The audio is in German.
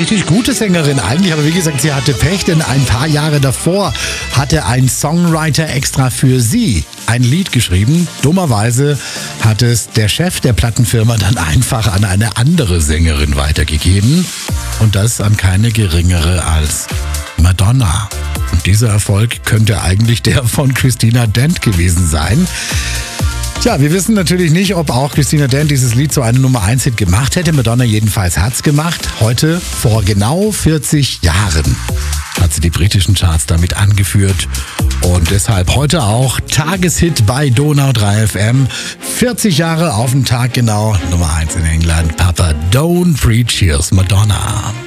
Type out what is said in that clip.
richtig gute Sängerin eigentlich, aber wie gesagt, sie hatte Pech, denn ein paar Jahre davor hatte ein Songwriter extra für sie ein Lied geschrieben. Dummerweise hat es der Chef der Plattenfirma dann einfach an eine andere Sängerin weitergegeben und das an keine geringere als Madonna. Und dieser Erfolg könnte eigentlich der von Christina Dent gewesen sein. Tja, wir wissen natürlich nicht, ob auch Christina Dent dieses Lied zu einem Nummer-1-Hit gemacht hätte. Madonna jedenfalls hat's gemacht. Heute, vor genau 40 Jahren, hat sie die britischen Charts damit angeführt. Und deshalb heute auch Tageshit bei Donau 3 FM. 40 Jahre auf den Tag genau. Nummer 1 in England. Papa Don't Preach, here's Madonna.